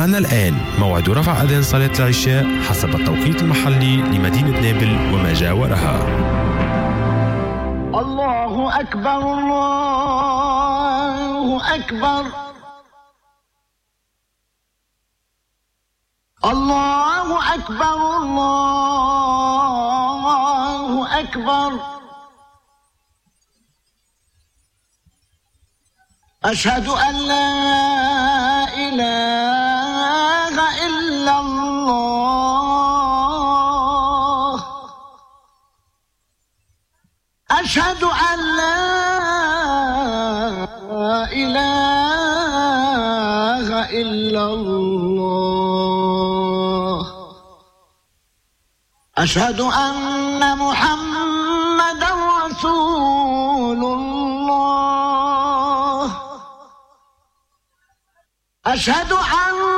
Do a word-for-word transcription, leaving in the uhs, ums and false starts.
معنا الآن موعد رفع أذان صلاة العشاء حسب التوقيت المحلي لمدينة نابل وما جاورها. الله أكبر الله أكبر الله أكبر الله أكبر أشهد أن لا إله إلا الله أشهد أن لا إله إلا الله أشهد أن محمدا رسول الله أشهد أن